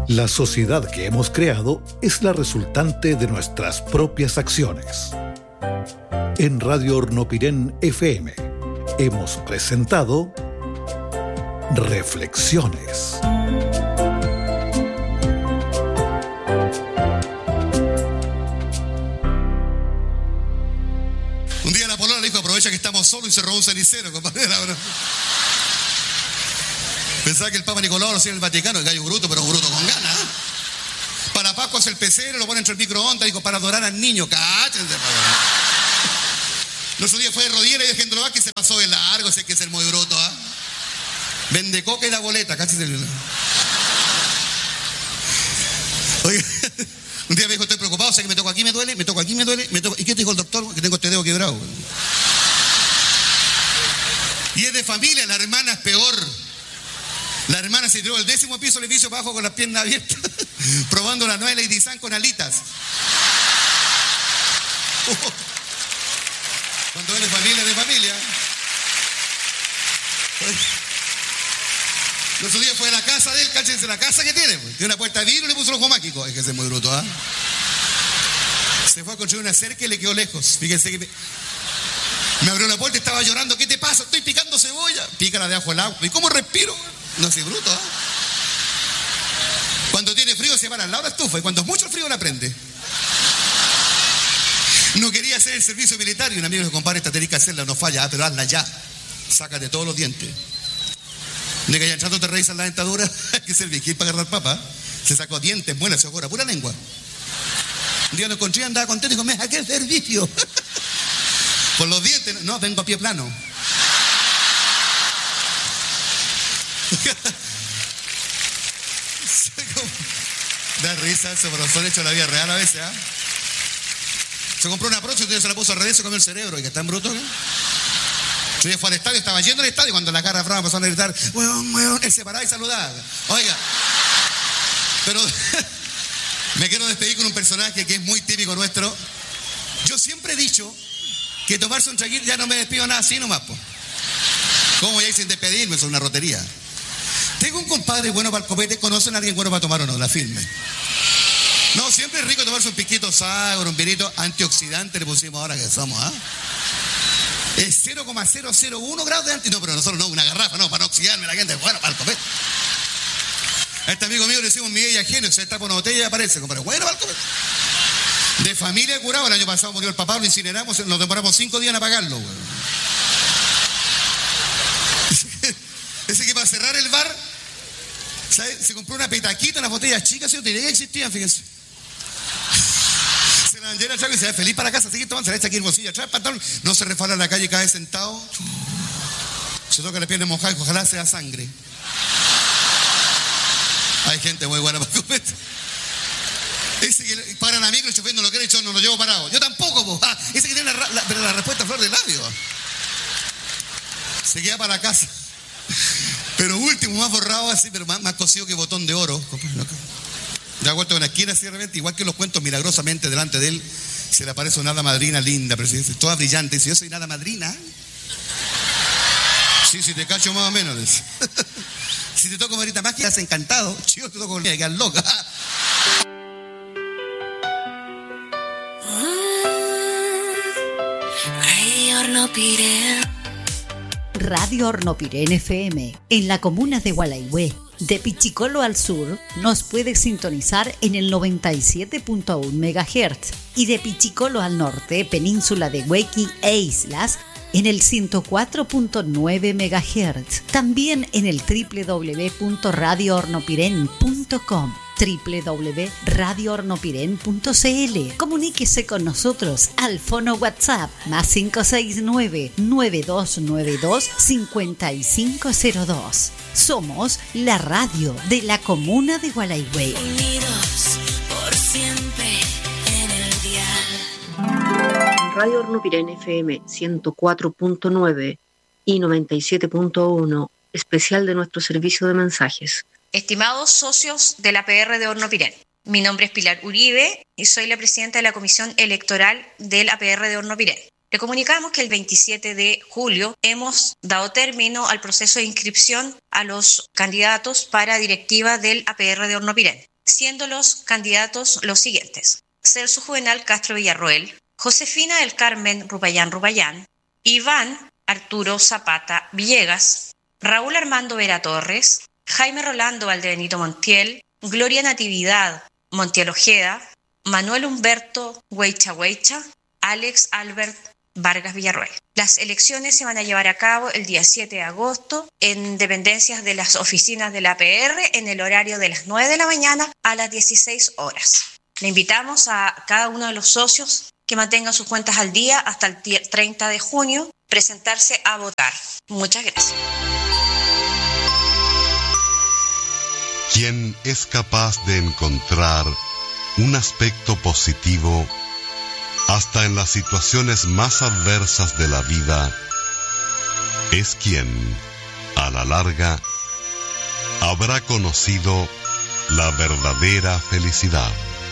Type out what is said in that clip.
La sociedad que hemos creado es la resultante de nuestras propias acciones. En Radio Hornopirén FM hemos presentado Reflexiones. Un día la polola le dijo: aprovecha que estamos solos, y se robó un cenicero, compadre. Pensaba que el Papa Nicolau lo hacía en el Vaticano, el gallo bruto, pero bruto con ganas. Para Pascua hace el pecero, lo pone entre el microondas, dijo, para adorar al niño. Cáchense. El otro día fue de rodillas y Alejandro Vázquez se pasó de largo, sé que es el muy bruto, ¿ah? Vende coca y la boleta, cáchense. Oiga, un día me dijo: estoy preocupado, sé que me toco aquí, me duele, me toco aquí, me duele, me toco. ¿Y qué te dijo el doctor? Que tengo este dedo quebrado. Y es de familia, la hermana es peor. La hermana se tiró del 10º piso del edificio para abajo con las piernas abiertas, probando la nueva Lady San con alitas. Cuando es de familia. El otro día fue a la casa de él, cáchense la casa que tiene. Tiene una puerta de vidrio y le puso el ojo mágico. Es que ese es muy bruto, ¿ah? Se fue a construir una cerca y le quedó lejos. Fíjense que me abrió la puerta y estaba llorando. ¿Qué te pasa? Estoy picando cebolla. Pícala debajo del agua. ¿Y cómo respiro? No soy bruto, ¿eh? Cuando tiene frío se para al lado de la estufa y cuando es mucho frío la prende. No quería hacer el servicio militar y un amigo le dijo: compadre, esta tenés que hacerla, no falla, pero hazla ya. Sácate todos los dientes. De que ya entrando te revisan la dentadura, hay que ser viejito para agarrar papa. Se sacó dientes, muelas, se ahora, pura lengua. Un día lo encontré y andaba contento y dijo: me saqué el servicio. Por los dientes, no, vengo a pie plano. Da risa eso, pero son hechos de la vida real a veces, ¿ah? Se compró una prótesis y se la puso al revés, se comió el cerebro. ¿Y que están brutos? Yo ya fue al estadio, estaba yendo al estadio cuando la cara brava pasaron a gritar: weón, él se paraba y saludaba. Oiga, pero me quiero despedir con un personaje que es muy típico nuestro. Yo siempre he dicho que tomarse un traguito, ya no me despido nada así nomás, po. ¿Cómo voy a ir sin despedirme? Eso es una rotería. Tengo un compadre bueno para el copete. ¿Conocen a alguien bueno para tomar o no? La firme. No, siempre es rico tomarse un piquito sagro, un vinito antioxidante, le pusimos ahora que somos, ¿ah? Es 0,001 grados de no, pero nosotros no, una garrafa, no, para no oxidarme la gente, bueno, para el copete. A este amigo mío le decimos Miguel y Agenio, se tapa una botella y aparece, compadre, bueno, para el copete. De familia curado, el año pasado murió el papá, lo incineramos, nos demoramos 5 días en apagarlo, güey. Ese que para cerrar el bar, ¿sabes? Se compró una petaquita, unas botellas chicas, ¿sí? No tenía que existían, fíjense. Se la llena al trago y se va feliz para casa, sigue tomando, se la echa aquí el bolsillo atrás, el pantalón, no se resbala en la calle, cae sentado, se toca la pierna mojada y ojalá sea sangre. Hay gente muy buena para comer. Ese que paran a mí, que el chofer no lo quiere, yo no lo llevo parado. Yo tampoco, po. Ese que tiene la respuesta flor de labio. Se queda para la casa. Pero último, más borrado así, pero más cosido que botón de oro. Ya ha vuelto a una esquina así de repente, igual que los cuentos, milagrosamente delante de él se le aparece una hada madrina linda, pero toda brillante. Dice: yo soy una hada madrina. Sí, si te cacho más o menos. Si te toco ahorita más, quedas encantado. Chico, te toco, quedas loca. Radio Hornopirén FM, en la comuna de Gualaihue, de Pichicolo al sur, nos puede sintonizar en el 97.1 MHz y de Pichicolo al norte, península de Huequi e islas, en el 104.9 MHz. También en el www.radiohornopirén.com. www.radiohornopirén.cl. Comuníquese con nosotros al fono WhatsApp más 569-9292-5502. Somos la radio de la comuna de Gualaihue. Unidos por siempre en el dial. Radio Hornopirén FM 104.9 y 97.1, especial de nuestro servicio de mensajes. Estimados socios de la PR de Hornopirén, mi nombre es Pilar Uribe y soy la presidenta de la Comisión Electoral del APR de Hornopirén. Le comunicamos que el 27 de julio hemos dado término al proceso de inscripción a los candidatos para directiva del APR de Hornopirén. siendo los candidatos los siguientes: Celso Juvenal Castro Villarroel, Josefina del Carmen Rupayán, Iván Arturo Zapata Villegas, Raúl Armando Vera Torres, Jaime Rolando Valdebenito Montiel, Gloria Natividad Montiel Ojeda, Manuel Humberto Hueycha, Alex Albert Vargas Villarroel. Las elecciones se van a llevar a cabo el día 7 de agosto en dependencias de las oficinas de la APR en el horario de las 9 de la mañana a las 16 horas. Le invitamos a cada uno de los socios que mantengan sus cuentas al día hasta el 30 de junio, presentarse a votar. Muchas gracias. Quien es capaz de encontrar un aspecto positivo hasta en las situaciones más adversas de la vida, es quien, a la larga, habrá conocido la verdadera felicidad.